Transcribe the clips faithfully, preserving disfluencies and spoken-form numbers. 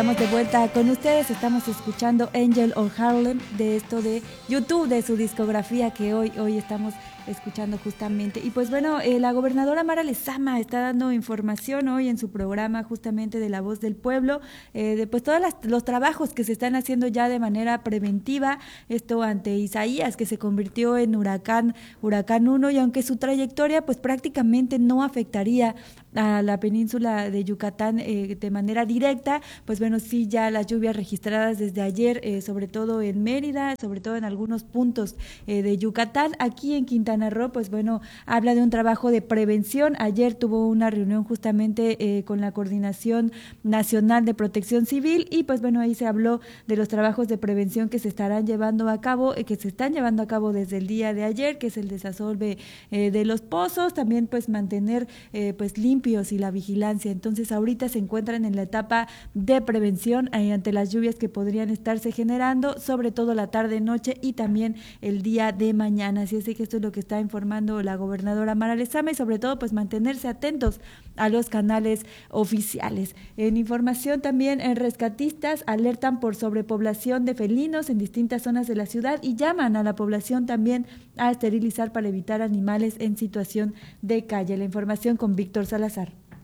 Estamos de vuelta con ustedes, estamos escuchando Angel of Harlem, de esto de YouTube, de su discografía que hoy, hoy estamos escuchando justamente. Y pues bueno, eh, la gobernadora Mara Lezama está dando información hoy en su programa justamente de La Voz del Pueblo, eh, de pues todos las, los trabajos que se están haciendo ya de manera preventiva, esto ante Isaías, que se convirtió en huracán, huracán uno, y aunque su trayectoria pues prácticamente no afectaría a la península de Yucatán eh, de manera directa, pues bueno, sí ya las lluvias registradas desde ayer, eh, sobre todo en Mérida, sobre todo en algunos puntos eh, de Yucatán. Aquí en Quintana Roo, pues bueno, habla de un trabajo de prevención. Ayer tuvo una reunión justamente eh, con la Coordinación Nacional de Protección Civil y pues bueno, ahí se habló de los trabajos de prevención que se estarán llevando a cabo, eh, que se están llevando a cabo desde el día de ayer, que es el desasolve eh, de los pozos, también pues mantener eh, pues limpios y la vigilancia. Entonces ahorita se encuentran en la etapa de prevención eh, ante las lluvias que podrían estarse generando, sobre todo la tarde, noche y también el día de mañana. Así es que esto es lo que está informando la gobernadora Mara Lezama y sobre todo pues mantenerse atentos a los canales oficiales. En información también, en rescatistas alertan por sobrepoblación de felinos en distintas zonas de la ciudad y llaman a la población también a esterilizar para evitar animales en situación de calle. La información con Víctor Salazar.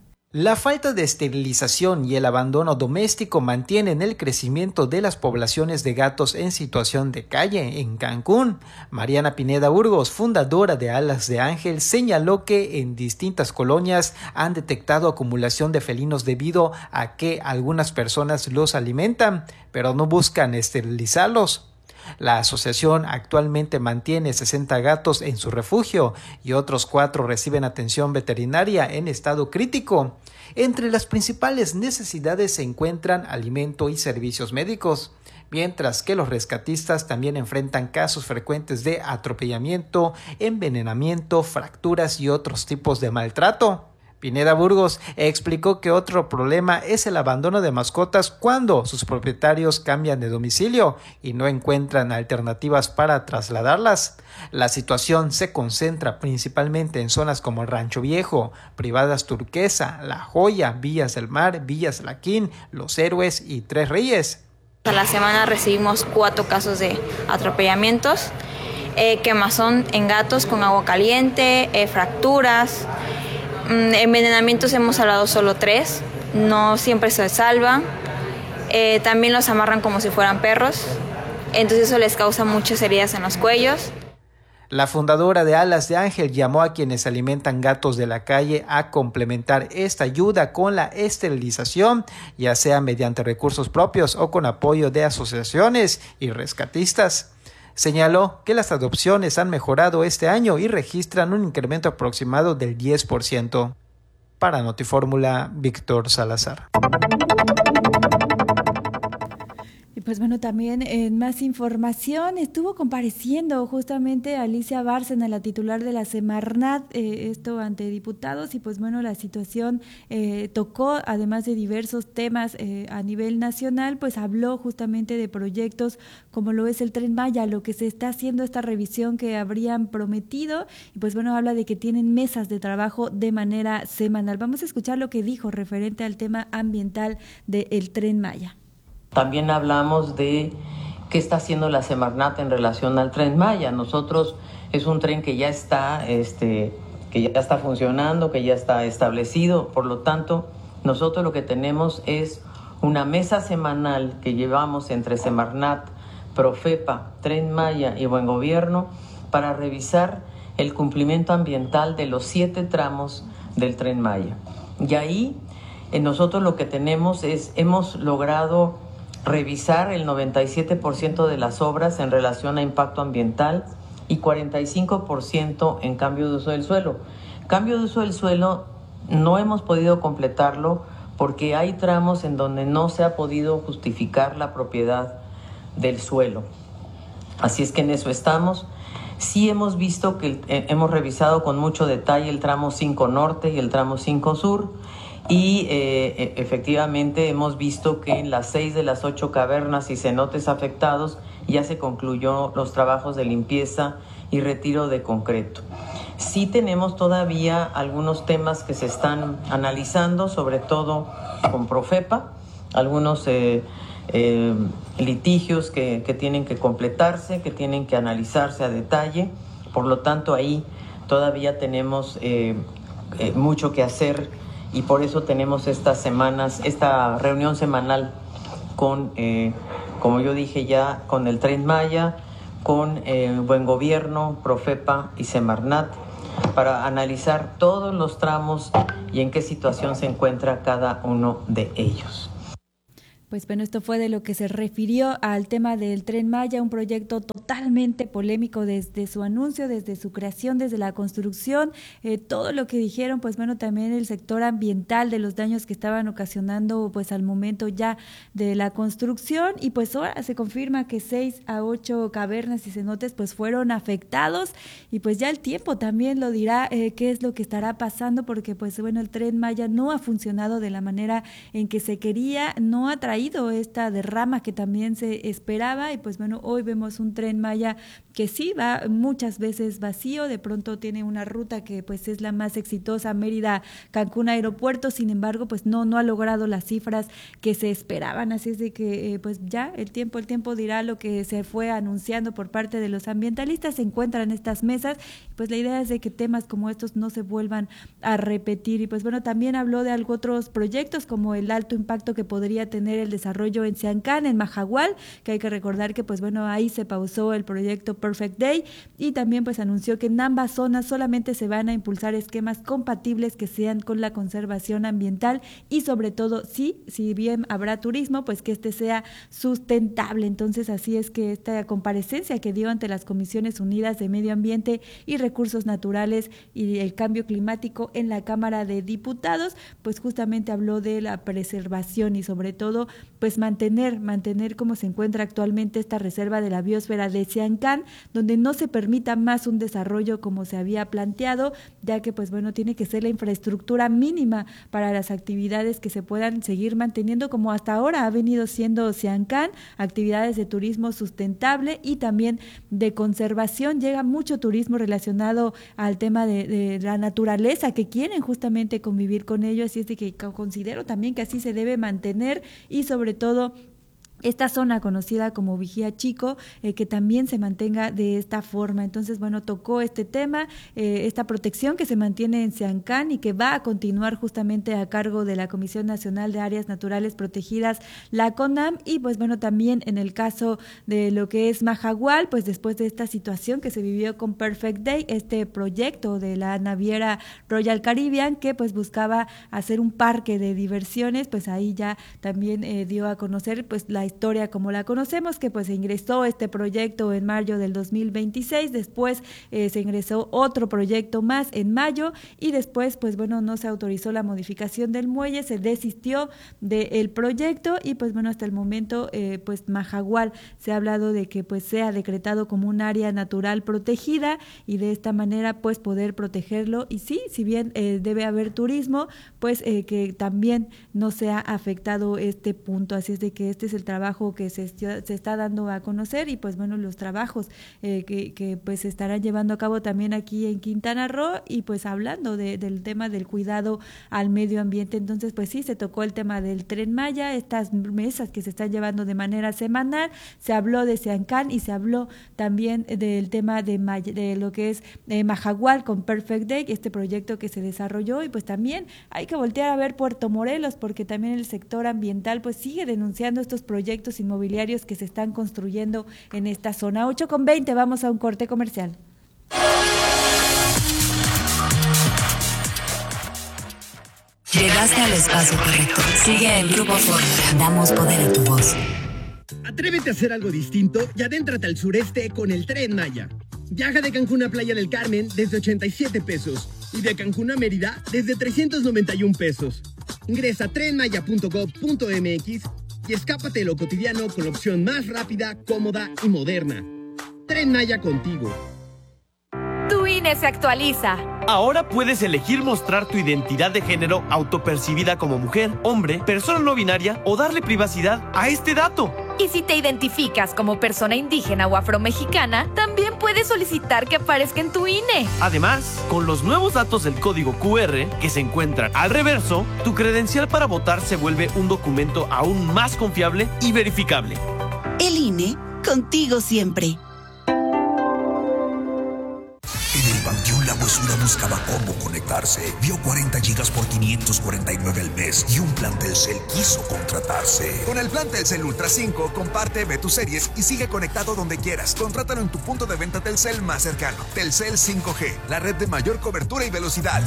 La falta de esterilización y el abandono doméstico mantienen el crecimiento de las poblaciones de gatos en situación de calle en Cancún. Mariana Pineda Burgos, fundadora de Alas de Ángel, señaló que en distintas colonias han detectado acumulación de felinos debido a que algunas personas los alimentan, pero no buscan esterilizarlos. La asociación actualmente mantiene sesenta gatos en su refugio y otros cuatro reciben atención veterinaria en estado crítico. Entre las principales necesidades se encuentran alimento y servicios médicos, mientras que los rescatistas también enfrentan casos frecuentes de atropellamiento, envenenamiento, fracturas y otros tipos de maltrato. Pineda Burgos explicó que otro problema es el abandono de mascotas cuando sus propietarios cambian de domicilio y no encuentran alternativas para trasladarlas. La situación se concentra principalmente en zonas como Rancho Viejo, Privadas Turquesa, La Joya, Villas del Mar, Villas Laquín, Los Héroes y Tres Reyes. A la semana recibimos cuatro casos de atropellamientos, eh, quemazón en gatos con agua caliente, eh, fracturas. Envenenamientos hemos hablado solo tres, no siempre se salvan, eh, también los amarran como si fueran perros, entonces eso les causa muchas heridas en los cuellos. La fundadora de Alas de Ángel llamó a quienes alimentan gatos de la calle a complementar esta ayuda con la esterilización, ya sea mediante recursos propios o con apoyo de asociaciones y rescatistas. Señaló que las adopciones han mejorado este año y registran un incremento aproximado del diez por ciento. Para Notifórmula, Víctor Salazar. Y pues bueno, también en más información estuvo compareciendo justamente Alicia Bárcena, la titular de la Semarnat, eh, esto ante diputados, y pues bueno, la situación eh, tocó, además de diversos temas eh, a nivel nacional, pues habló justamente de proyectos como lo es el Tren Maya, lo que se está haciendo, esta revisión que habrían prometido, y pues bueno, habla de que tienen mesas de trabajo de manera semanal. Vamos a escuchar lo que dijo referente al tema ambiental del Tren Maya. También hablamos de qué está haciendo la Semarnat en relación al Tren Maya. Nosotros es un tren que ya está, este, que ya está funcionando, que ya está establecido. Por lo tanto, nosotros lo que tenemos es una mesa semanal que llevamos entre Semarnat, Profepa, Tren Maya y Buen Gobierno para revisar el cumplimiento ambiental de los siete tramos del Tren Maya. Y ahí eh, nosotros lo que tenemos es, hemos logrado revisar el noventa y siete por ciento de las obras en relación a impacto ambiental y cuarenta y cinco por ciento en cambio de uso del suelo. Cambio de uso del suelo no hemos podido completarlo porque hay tramos en donde no se ha podido justificar la propiedad del suelo. Así es que en eso estamos. Sí hemos visto que eh, hemos revisado con mucho detalle el tramo cinco Norte y el tramo cinco Sur. Y eh, efectivamente hemos visto que en las seis de las ocho cavernas y cenotes afectados ya se concluyó los trabajos de limpieza y retiro de concreto. Sí tenemos todavía algunos temas que se están analizando, sobre todo con Profepa, algunos eh, eh, litigios que, que tienen que completarse, que tienen que analizarse a detalle. Por lo tanto, ahí todavía tenemos eh, eh, mucho que hacer y por eso tenemos estas semanas, esta reunión semanal con, eh, como yo dije ya, con el Tren Maya, con eh, Buen Gobierno, Profepa y Semarnat, para analizar todos los tramos y en qué situación se encuentra cada uno de ellos. Pues bueno, esto fue de lo que se refirió al tema del Tren Maya, un proyecto totalmente polémico desde su anuncio, desde su creación, desde la construcción, eh, todo lo que dijeron, pues bueno, también el sector ambiental de los daños que estaban ocasionando pues al momento ya de la construcción, y pues ahora se confirma que seis a ocho cavernas y cenotes pues fueron afectados, y pues ya el tiempo también lo dirá eh, qué es lo que estará pasando, porque pues bueno, el Tren Maya no ha funcionado de la manera en que se quería, no ha traído esta derrama que también se esperaba, y pues bueno, hoy vemos un Tren Maya que sí va muchas veces vacío, de pronto tiene una ruta que pues es la más exitosa, Mérida, Cancún Aeropuerto, sin embargo pues no, no ha logrado las cifras que se esperaban, así es de que eh, pues ya el tiempo, el tiempo dirá lo que se fue anunciando por parte de los ambientalistas, se encuentran estas mesas, pues la idea es de que temas como estos no se vuelvan a repetir, y pues bueno, también habló de algo, otros proyectos como el alto impacto que podría tener el desarrollo en Siancán, en Majahual, que hay que recordar que pues bueno, ahí se pausó el proyecto Perfect Day, y también pues anunció que en ambas zonas solamente se van a impulsar esquemas compatibles que sean con la conservación ambiental, y sobre todo, sí, si bien habrá turismo, pues que este sea sustentable. Entonces así es que esta comparecencia que dio ante las Comisiones Unidas de Medio Ambiente y Recursos Naturales y el Cambio Climático en la Cámara de Diputados, pues justamente habló de la preservación y sobre todo pues mantener, mantener como se encuentra actualmente esta reserva de la biosfera de Siancán, donde no se permita más un desarrollo como se había planteado, ya que pues bueno, tiene que ser la infraestructura mínima para las actividades que se puedan seguir manteniendo como hasta ahora ha venido siendo Siancán, actividades de turismo sustentable y también de conservación. Llega mucho turismo relacionado al tema de, de la naturaleza, que quieren justamente convivir con ello, así es de que considero también que así se debe mantener, y sobre todo esta zona conocida como Vigía Chico, eh, que también se mantenga de esta forma. Entonces, bueno, tocó este tema, eh, esta protección que se mantiene en Siancán y que va a continuar justamente a cargo de la Comisión Nacional de Áreas Naturales Protegidas, la CONAM, y pues bueno, también en el caso de lo que es Majahual, pues después de esta situación que se vivió con Perfect Day, este proyecto de la naviera Royal Caribbean, que pues buscaba hacer un parque de diversiones, pues ahí ya también eh, dio a conocer pues la historia como la conocemos, que pues se ingresó este proyecto en mayo del dos mil veintiséis, después eh, se ingresó otro proyecto más en mayo, y después pues bueno, no se autorizó la modificación del muelle, se desistió del proyecto, y pues bueno, hasta el momento eh, pues Majahual se ha hablado de que pues sea decretado como un área natural protegida, y de esta manera pues poder protegerlo, y sí, si bien eh, debe haber turismo, pues eh, que también no sea afectado este punto, así es de que este es el trabajo trabajo que se, se está dando a conocer, y pues bueno, los trabajos eh, que, que pues se estarán llevando a cabo también aquí en Quintana Roo, y pues hablando de, del tema del cuidado al medio ambiente. Entonces pues sí, se tocó el tema del Tren Maya, estas mesas que se están llevando de manera semanal, se habló de Siancán y se habló también del tema de, Maya, de lo que es eh, Majahual con Perfect Day, este proyecto que se desarrolló, y pues también hay que voltear a ver Puerto Morelos, porque también el sector ambiental pues sigue denunciando estos proyectos inmobiliarios que se están construyendo en esta zona. Ocho con veinte, vamos a un corte comercial. Llegaste al espacio correcto. Sigue el Grupo Fórmula. Damos poder a tu voz. Atrévete a hacer algo distinto y adéntrate al sureste con el Tren Maya. Viaja de Cancún a Playa del Carmen desde ochenta y siete pesos y de Cancún a Mérida desde trescientos noventa y un pesos. Ingresa a tren maya punto gob punto m x y escápate de lo cotidiano con la opción más rápida, cómoda y moderna. Tren Maya contigo. Tu I N E se actualiza. Ahora puedes elegir mostrar tu identidad de género autopercibida como mujer, hombre, persona no binaria o darle privacidad a este dato. Y si te identificas como persona indígena o afromexicana, también puedes solicitar que aparezca en tu I N E. Además, con los nuevos datos del código Q R que se encuentran al reverso, tu credencial para votar se vuelve un documento aún más confiable y verificable. El I N E, contigo siempre. En el Panteón La Huesura buscaba cómo conectarse. Vio cuarenta gigas por quinientos cuarenta y nueve al mes y un plan Telcel quiso contratarse. Con el plan Telcel Ultra cinco, comparte, ve tus series y sigue conectado donde quieras. Contrátalo en tu punto de venta Telcel más cercano. Telcel cinco G, la red de mayor cobertura y velocidad.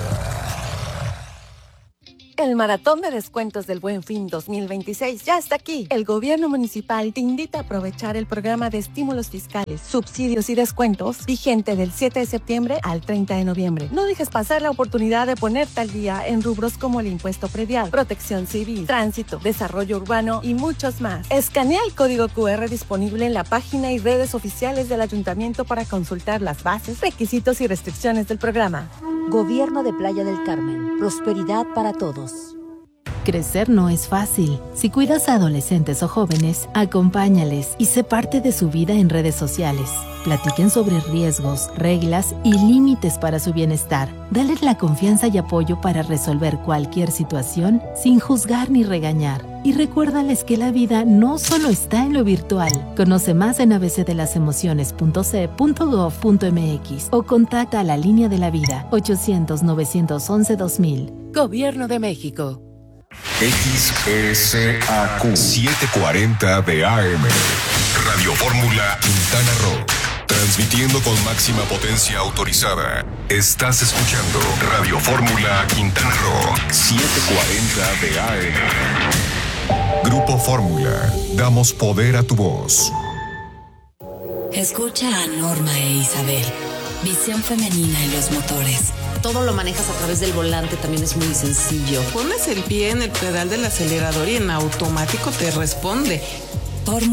El maratón de descuentos del Buen Fin dos mil veintiséis ya está aquí. El gobierno municipal te invita a aprovechar el programa de estímulos fiscales, subsidios y descuentos vigente del siete de septiembre al treinta de noviembre. No dejes pasar la oportunidad de ponerte al día en rubros como el impuesto predial, protección civil, tránsito, desarrollo urbano y muchos más. Escanea el código Q R disponible en la página y redes oficiales del ayuntamiento para consultar las bases, requisitos y restricciones del programa. Gobierno de Playa del Carmen. Prosperidad para todos. Crecer no es fácil. Si cuidas a adolescentes o jóvenes, acompáñales y sé parte de su vida en redes sociales. Platiquen sobre riesgos, reglas y límites para su bienestar. Dales la confianza y apoyo para resolver cualquier situación sin juzgar ni regañar. Y recuérdales que la vida no solo está en lo virtual. Conoce más en a b c de las emociones punto c punto gov punto m x o contacta a la Línea de la Vida ochocientos, novecientos once, dos mil. Gobierno de México. X S A Q setecientos cuarenta de A M. Radio Fórmula Quintana Roo. Transmitiendo con máxima potencia autorizada. Estás escuchando Radio Fórmula Quintana Roo setecientos cuarenta de A M. Grupo Fórmula. Damos poder a tu voz. Escucha a Norma e Isabel. Visión femenina en los motores. Todo lo manejas a través del volante, también es muy sencillo. Pones el pie en el pedal del acelerador y en automático te responde.